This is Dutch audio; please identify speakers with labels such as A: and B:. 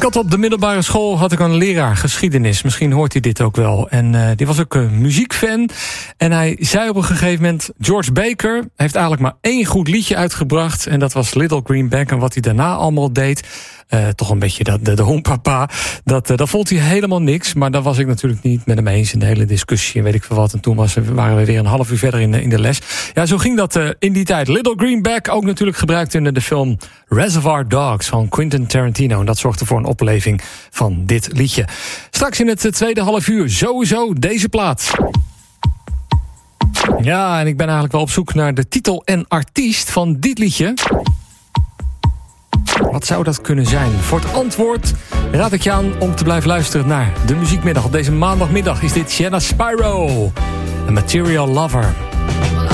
A: had op de middelbare school een leraar geschiedenis. Misschien hoort hij dit ook wel. En die was ook een muziekfan. En hij zei op een gegeven moment... George Baker heeft eigenlijk maar 1 goed liedje uitgebracht. En dat was Little Greenback. En wat hij daarna allemaal deed... toch een beetje de hompapa. Dat vond hij helemaal niks. Maar daar was ik natuurlijk niet met hem eens in de hele discussie. En weet ik veel wat. En toen waren we weer een half uur verder in de les. Ja, zo ging dat in die tijd. Little Greenback ook natuurlijk gebruikt in de film Reservoir Dogs van Quentin Tarantino. En dat zorgde voor een opleving van dit liedje. Straks in het tweede half uur sowieso deze plaat. Ja, en ik ben eigenlijk wel op zoek naar de titel en artiest van dit liedje. Wat zou dat kunnen zijn? Voor het antwoord raad ik je aan om te blijven luisteren naar de muziekmiddag. Op deze maandagmiddag is dit Jenna Spyro, A Material Lover.